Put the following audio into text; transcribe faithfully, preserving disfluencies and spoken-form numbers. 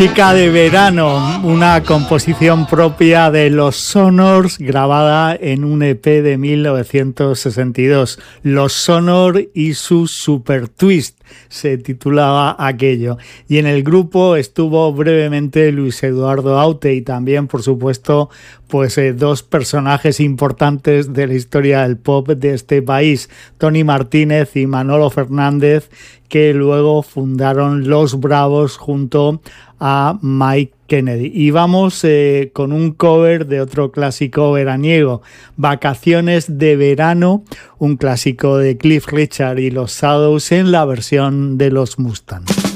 Música de verano, una composición propia de Los Sonors grabada en un E P de mil novecientos sesenta y dos. Los Sonors y su Super Twist se titulaba aquello. Y en el grupo estuvo brevemente Luis Eduardo Aute y también, por supuesto, pues eh, dos personajes importantes de la historia del pop de este país, Tony Martínez y Manolo Fernández, que luego fundaron Los Bravos junto a Mike Kennedy. Y vamos eh, con un cover de otro clásico veraniego, Vacaciones de Verano, un clásico de Cliff Richard y los Shadows en la versión de los Mustang.